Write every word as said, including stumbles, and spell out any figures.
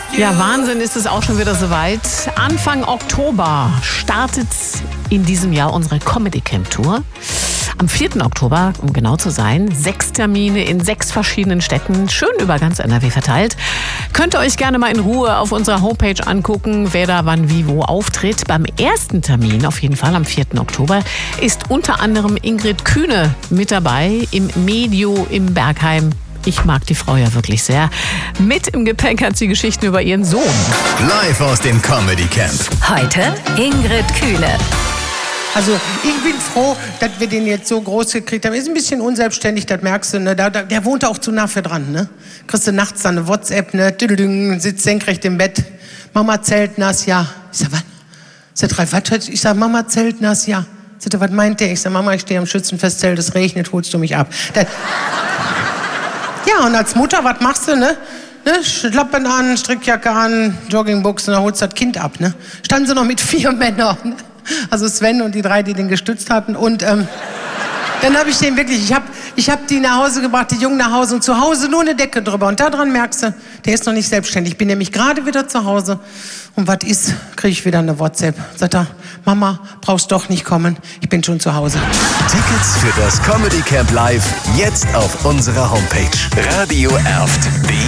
Ja, Wahnsinn, ist es auch schon wieder soweit. Anfang Oktober startet in diesem Jahr unsere Comedy Camp Tour. Am vierten Oktober, um genau zu sein, sechs Termine in sechs verschiedenen Städten, schön über ganz N R W verteilt. Könnt ihr euch gerne mal in Ruhe auf unserer Homepage angucken, wer da wann wie wo auftritt. Beim ersten Termin, auf jeden Fall am vierten Oktober, ist unter anderem Ingrid Kühne mit dabei im Medio im Bergheim. Ich mag die Frau ja wirklich sehr. Mit im Gepäck hat sie Geschichten über ihren Sohn. Live aus dem Comedy Camp. Heute Ingrid Kühne. Also ich bin froh, dass wir den jetzt so groß gekriegt haben. Ist ein bisschen unselbstständig, das merkst du. Ne? Da, da, der wohnt auch zu nah für dran. Ne? Kriegst du nachts dann eine WhatsApp, ne? Düdüdüng, sitzt senkrecht im Bett. Mama zeltnass, ja. Ich sag, was? Sagt Ralf, was? Ich sag, Mama zeltnass, ja. Sagt er, was meint der? Ich sag, Mama, ich stehe am Schützenfestzelt, es regnet, holst du mich ab. Das, ja, und als Mutter, was machst du, ne? ne? Schlappen an, Strickjacke an, Joggingbuchsen, dann holst du das Kind ab, ne? Standen sie noch mit vier Männern, ne? Also Sven und die drei, die den gestützt hatten. Und ähm, dann habe ich den wirklich, ich habe ich hab die nach Hause gebracht, die Jungen nach Hause und zu Hause nur eine Decke drüber. Und daran merkst du, der ist noch nicht selbstständig. Ich bin nämlich gerade wieder zu Hause. Und was ist, kriege ich wieder eine WhatsApp. Sagt er, Mama, brauchst doch nicht kommen, ich bin schon zu Hause. Tickets für das Comedy Camp Live jetzt auf unserer Homepage radio erft punkt de.